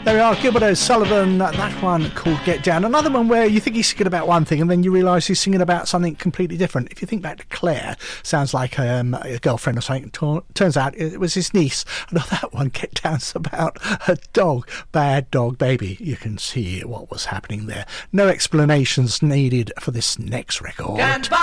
There we are, Gilbert O'Sullivan, that one called Get Down. Another one where you think he's singing about one thing and then you realise he's singing about something completely different. If you think back to Claire, sounds like a girlfriend or something. Turns out it was his niece. And on that one, Get Down's about a dog, bad dog baby. You can see what was happening there. No explanations needed for this next record.